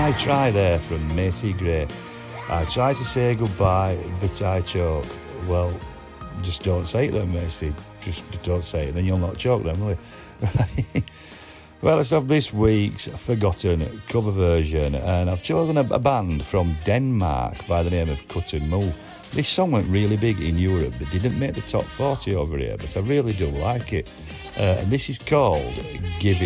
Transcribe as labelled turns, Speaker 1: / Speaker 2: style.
Speaker 1: I try there from Macy Gray. I try to say goodbye, but I choke. Well, just don't say it then, Macy. Just don't say it, then you'll not choke then, will you? Right. Well, let's have this week's forgotten cover version, and I've chosen a band from Denmark by the name of Cut and Move. This song went really big in Europe, but didn't make the top 40 over here, but I really do like it. And this is called Give It